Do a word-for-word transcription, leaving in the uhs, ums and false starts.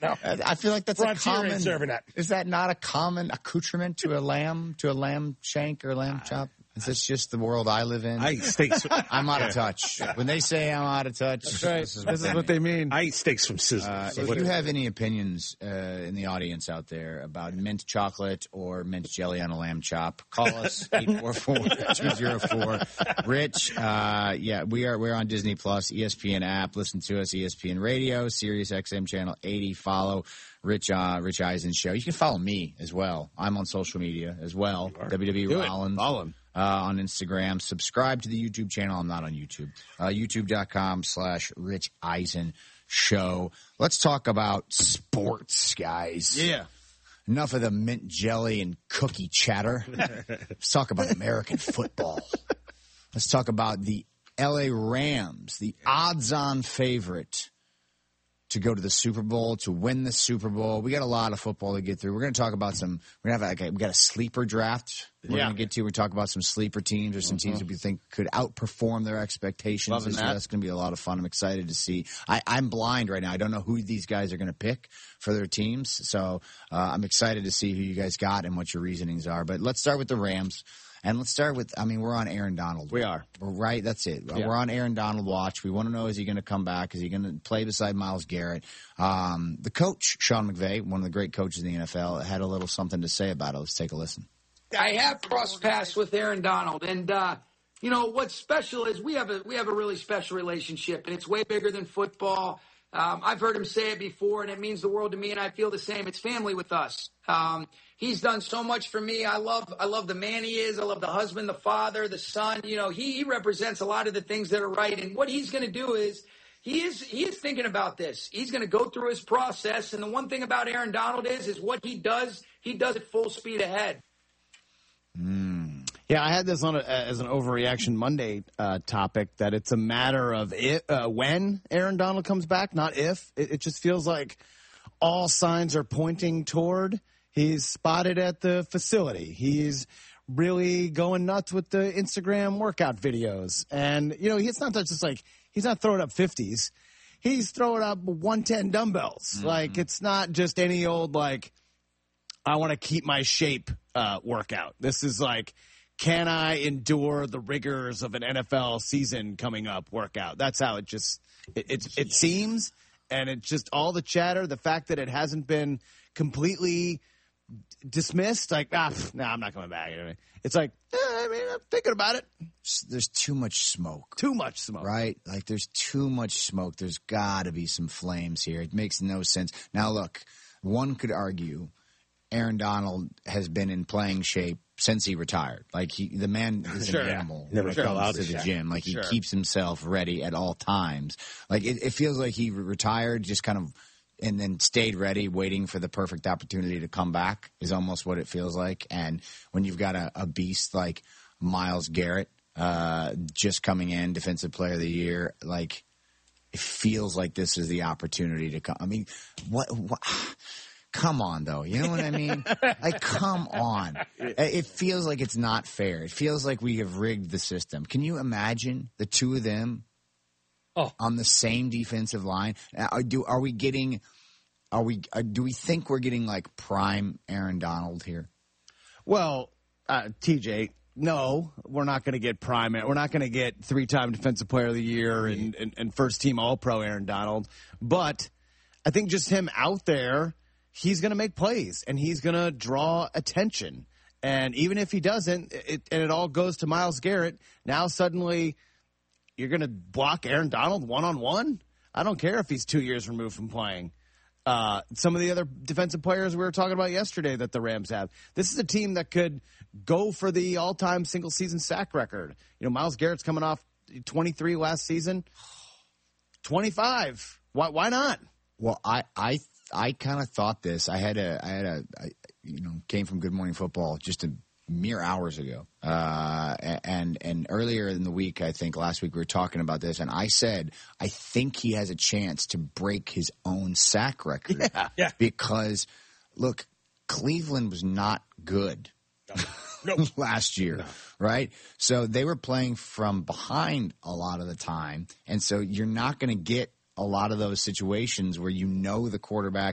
No. I feel like that's Frontier a ain't common. serving that. Is that not a common accoutrement to a lamb, to a lamb shank or lamb chop? Is this just the world I live in? I eat steaks. I'm out of touch. When they say I'm out of touch, That's right. this is This is what they mean. I eat steaks from Sizzler. Uh, So if what- you have any opinions uh, in the audience out there about mint chocolate or mint jelly on a lamb chop, call us eight four four, two zero four, Rich. Uh, yeah, we are we're on Disney Plus, E S P N app. Listen to us, E S P N Radio, Sirius X M channel eighty. Follow Rich uh, Rich Eisen's show. You can follow me as well. I'm on social media as well. W W E Rollins. Follow him. Uh, on Instagram. Subscribe to the YouTube channel. I'm not on YouTube. Uh, YouTube.com slash Rich Eisen Show. Let's talk about sports, guys. Yeah. Enough of the mint jelly and cookie chatter. Let's talk about American football. Let's talk about the L A Rams, the odds-on favorite to go to the Super Bowl, to win the Super Bowl. We got a lot of football to get through. We're going to talk about some. We're going to have like a, we got a sleeper draft. We're Yeah. going to get to. We talk about some sleeper teams or some teams that we think could outperform their expectations. Loving This- that. That's going to be a lot of fun. I'm excited to see. I, I'm blind right now. I don't know who these guys are going to pick for their teams. So uh, I'm excited to see who you guys got and what your reasonings are. But let's start with the Rams. And let's start with, I mean, we're on Aaron Donald. We are. Right? That's it. Yeah. We're on Aaron Donald watch. We want to know, is he going to come back? Is he going to play beside Myles Garrett? Um, the coach, Sean McVay, one of the great coaches in the N F L, had a little something to say about it. Let's take a listen. I have crossed paths with Aaron Donald, and uh, you know what's special is we have a we have a really special relationship, and it's way bigger than football. Um, I've heard him say it before, and it means the world to me, and I feel the same. It's family with us. Um, he's done so much for me. I love I love the man he is. I love the husband, the father, the son. You know, he, he represents a lot of the things that are right, and what he's going to do is. He is he is thinking about this. He's going to go through his process, and the one thing about Aaron Donald is is what he does. He does it full speed ahead. Mm. Yeah, I had this on a, as an Overreaction Monday uh, topic that it's a matter of it, uh, when Aaron Donald comes back, not if. It, it just feels like all signs are pointing toward he's spotted at the facility. He's really going nuts with the Instagram workout videos. And, you know, it's not just like he's not throwing up fifties. He's throwing up one ten dumbbells. Mm-hmm. Like, it's not just any old, like, I want to keep my shape uh, workout. This is like, can I endure the rigors of an N F L season coming up workout? That's how it just it it, it seems, and it just all the chatter, the fact that it hasn't been completely dismissed, like ah, pff, nah, I'm not coming back. It's like eh, I mean, I'm thinking about it. There's too much smoke. Too much smoke, right? Like there's too much smoke. There's got to be some flames here. It makes no sense. Now, look, one could argue Aaron Donald has been in playing shape since he retired. Like he, the man is Sure, an yeah. animal. Never when it fell comes out to of the shape. gym. Like he Sure. keeps himself ready at all times. Like it, it feels like he retired, just kind of, and then stayed ready, waiting for the perfect opportunity to come back. Is almost what it feels like. And when you've got a, a beast like Myles Garrett uh, just coming in, Defensive Player of the Year, like it feels like this is the opportunity to come. I mean, what? what Come on, though. You know what I mean? Like, come on. It feels like it's not fair. It feels like we have rigged the system. Can you imagine the two of them Oh. on the same defensive line? Are, do, are we getting – Are we? Uh, do we think we're getting, like, prime Aaron Donald here? Well, uh, T J, no, we're not going to get prime. We're not going to get three-time Defensive Player of the Year and, and, and first-team All-Pro Aaron Donald. But I think just him out there – he's going to make plays, and he's going to draw attention. And even if he doesn't, it, and it all goes to Myles Garrett, now suddenly you're going to block Aaron Donald one-on-one? I don't care if he's two years removed from playing. Uh, some of the other defensive players we were talking about yesterday that the Rams have. This is a team that could go for the all-time single-season sack record. You know, Myles Garrett's coming off twenty-three last season. twenty-five. Why, why not? Well, I I I kind of thought this. I had a I had a I, you know came from Good Morning Football just a mere hours ago, uh, and and earlier in the week, I think last week we were talking about this, and I said I think he has a chance to break his own sack record. Yeah. Yeah. Because look, Cleveland was not good. Nope. last year, No. right? So they were playing from behind a lot of the time, and so you're not going to get a lot of those situations where you know the quarterback